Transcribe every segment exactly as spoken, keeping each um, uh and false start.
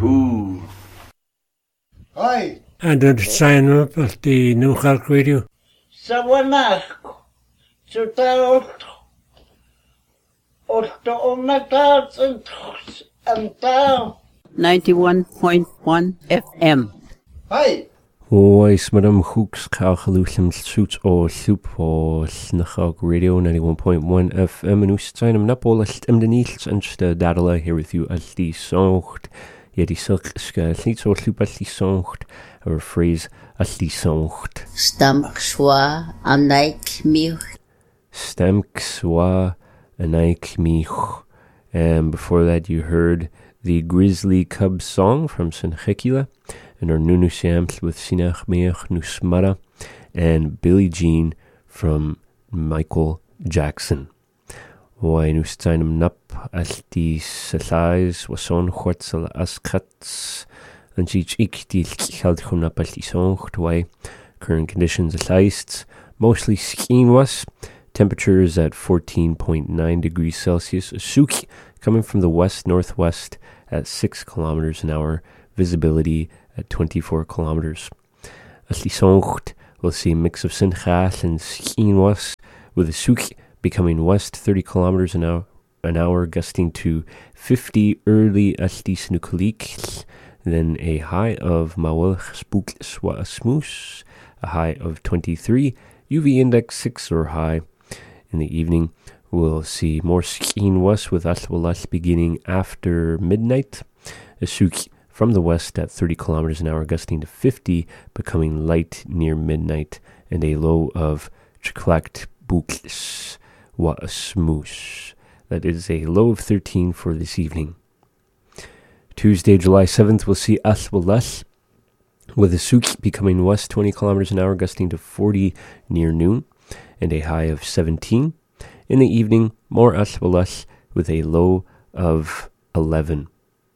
Ooh. Hi. And then sign up at the New York Radio. Sawanako. Sutaoto. Otto onatats and and down. ninety-one point one F M. Hi. Oes, madam hooks kalgeluchem suits o soup o Snachog Radio ninety-one point one F M and Ustain am napol im de niels and the dadala here with you as die songt. Ja die silk niet zo soup as die songt or phrase as die songt. Stamk schwa anaik mich. Stamk swa anaik mich. And before that you heard the Grizzly Cubs song from Sinchekila, and our Nunu Shams with Sinach Meach Nusmara, and Billie Jean from Michael Jackson. Why Nustainum Nap as die Salais was on Hortzel as Kats, and each ik die held him up as die song, why current conditions at least mostly skiing was. Temperatures at fourteen point nine degrees Celsius. Suki coming from the west-northwest at six kilometers an hour. Visibility at twenty-four kilometers. As die songt, we'll see a mix of Sinchas and Skienwas, with the Suki becoming west thirty kilometers an hour, an hour gusting to fifty early as die Snukulik, then a high of Mawel Spook Swa Smoos, a high of twenty-three, U V index six or high. In the evening, we'll see more Skienwas with Aswalas beginning after midnight. A Suki from the west at thirty kilometers an hour, gusting to fifty, becoming light near midnight, and a low of Chiklakt Buklis Wa Smoos. That is a low of thirteen for this evening. Tuesday, July seventh, we'll see Aswalas with a Suki becoming west twenty kilometers an hour, gusting to forty near noon, and a high of seventeen. In the evening, more Aswalas with a low of eleven.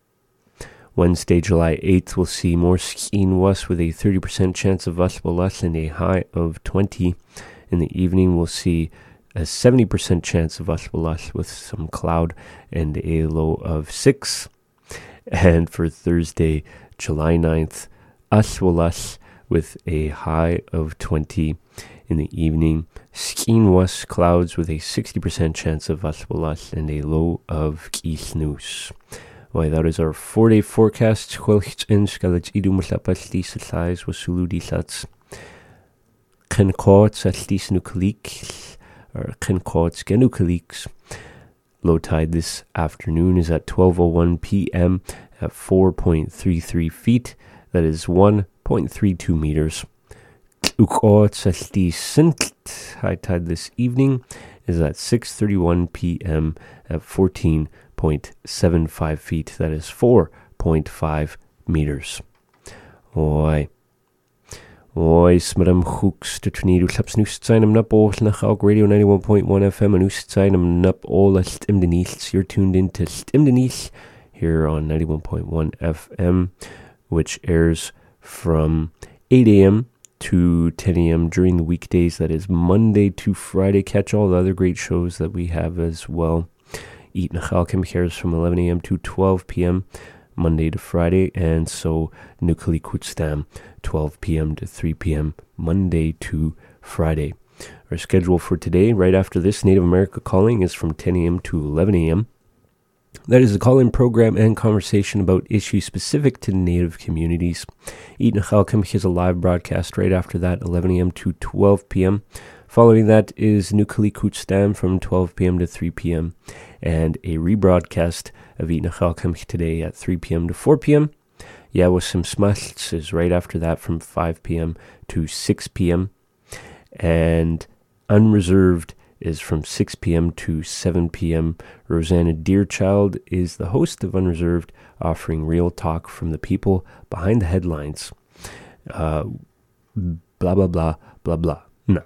Wednesday, July eighth, we'll see more Skienwas with a thirty percent chance of Aswalas and a high of twenty. In the evening, we'll see a seventy percent chance of Aswalas with some cloud and a low of six. And for Thursday, July ninth, Aswalas with a high of twenty. In the evening, Skienwas clouds with a sixty percent chance of Aswalas and a low of Kisnus. Why, that is our four-day forecast. Chwelch in skalach idu muslapas di size wasulu di sats. Kenkots as di snukalik, or kenkots genukaliks. Low tide this afternoon is at twelve oh one p.m. at four point three three feet. That is one point three two meters. Ukots as di sint. High tide this evening is at six thirty-one p.m. at fourteen point seven five feet. That is four point five meters. Oi. Oi, smadam hooks to tornado slaps nustzainam nup all nach Radio ninety-one point one F M and nustzainam nup all as stimdenils. You're tuned in to Stimdenils here on ninety-one point one F M, which airs from eight a.m. to ten a.m. during the weekdays. That is Monday to Friday. Catch all the other great shows that we have as well. Eat Nachalkim airs from eleven a.m. to twelve p.m. Monday to Friday, and so Nukali Kutstam twelve p.m. to three p.m. Monday to Friday. Our schedule for today, right after this, Native America Calling, is from ten a.m. to eleven a.m. That is a call-in program and conversation about issues specific to Native communities. Eat Nachalkim is a live broadcast right after that, eleven a.m. to twelve p.m. Following that is Nukali Kutstam from twelve p.m. to three p.m. and a rebroadcast of Eat Nachalkim today at three p.m. to four p.m. Yeah, with some smuts is right after that from five p.m. to six p.m. And Unreserved is from six p.m. to seven p.m. Rosanna Deerchild is the host of Unreserved, offering real talk from the people behind the headlines. Uh, blah, blah, blah, blah, blah. No.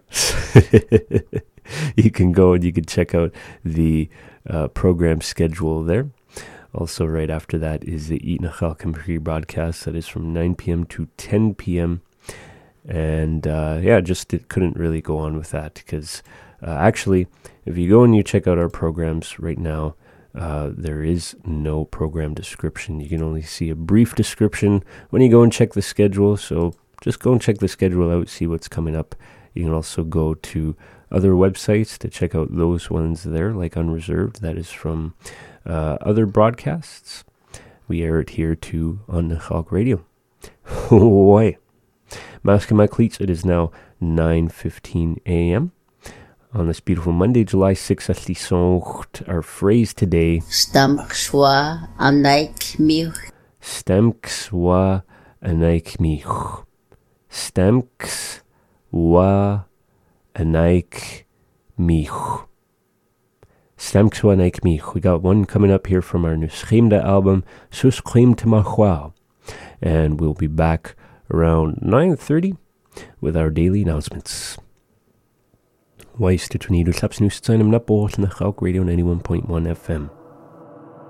You can go and you can check out the uh, program schedule there. Also, right after that is the Eat Nachalkim broadcast that is from nine p.m. to ten p.m. And uh, yeah, just it couldn't really go on with that because uh, actually, if you go and you check out our programs right now, Uh, there is no program description. You can only see a brief description when you go and check the schedule. So just go and check the schedule out, see what's coming up. You can also go to other websites to check out those ones there, like Unreserved. That is from uh, other broadcasts. We air it here too on the Chalk Radio. Why? Mask and my cleats, it is now nine fifteen a.m. on this beautiful Monday, July sixth. Our phrase today: Stamkswa anaik mich. Stamkswa anaik mich. Stamkswa anaik mich. Stamkswa anaik mich. We got one coming up here from our new Schemda album, Sus Claim to Machwa. And we'll be back around nine thirty with our daily announcements. Weiss to Tonido Slaps News Sign him up all in the Chalk Radio ninety-one point one F M.